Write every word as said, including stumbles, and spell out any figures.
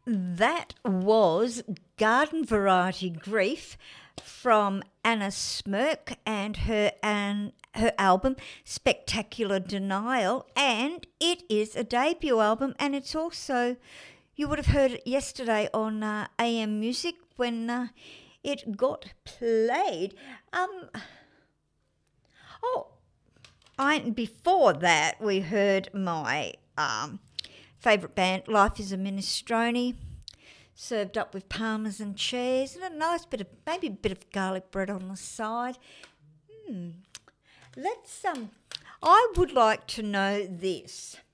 That was Garden Variety Grief from Anna Smirk and her and her album Spectacular Denial, and it is a debut album, and it's also, you would have heard it yesterday on uh, A M Music when uh, it got played. Um, oh, I before that we heard my um. favourite band, Life is a Minestrone, served up with parmesan cheese and a nice bit of, maybe a bit of garlic bread on the side. Hmm. Let's, um, I would like to know this.